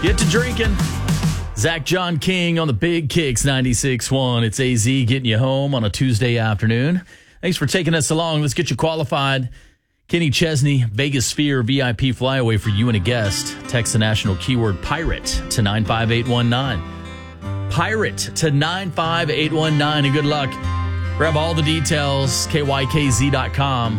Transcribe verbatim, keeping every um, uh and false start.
Get to drinking. Zach John King on the Big Kicks ninety-six point one. It's A Z getting you home on a Tuesday afternoon. Thanks for taking us along. Let's get you qualified. Kenny Chesney, Vegas Sphere V I P flyaway for you and a guest. Text the national keyword pirate to nine five eight one nine. Pirate to nine five eight one nine, and good luck. Grab all the details, K Y K Z dot com.